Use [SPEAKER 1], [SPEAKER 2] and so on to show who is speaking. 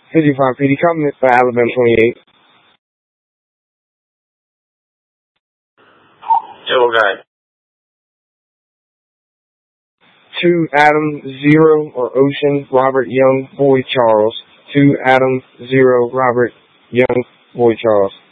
[SPEAKER 1] 55 PD, comment for Alabama 28.
[SPEAKER 2] Yellow guy.
[SPEAKER 1] 2 Adam 0 or Ocean Robert Young Boy Charles. 2 Adam 0 Robert Young Boy Charles.